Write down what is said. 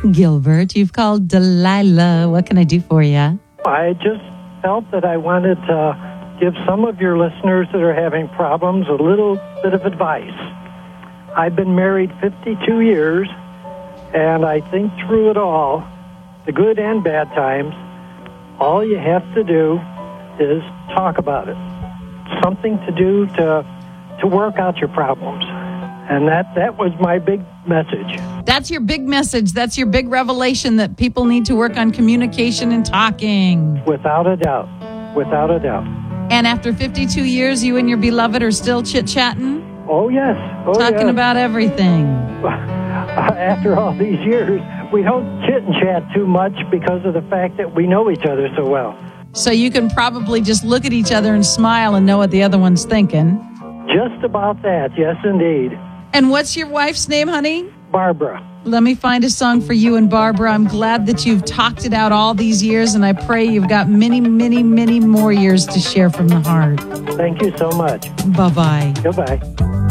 Gilbert, you've called Delilah. What can I do for you? I just felt that I wanted to give some of your listeners that are having problems a little bit of advice. I've been married 52 years, and I think through it all, the good and bad times, all you have to do is talk about it. Something to do to work out your problems. And that was my big message. That's your big message. That's your big revelation that people need to work on communication and talking. Without a doubt. Without a doubt. And after 52 years, you and your beloved are still chit-chatting? Oh, yes. Talking about everything. After all these years, we don't chit and chat too much because of the fact that we know each other so well. So you can probably just look at each other and smile and know what the other one's thinking. Just about that, yes, indeed. And what's your wife's name, honey? Barbara. Let me find a song for you and Barbara. I'm glad that you've talked it out all these years, and I pray you've got many, many, many more years to share from the heart. Thank you so much. Bye-bye. Goodbye.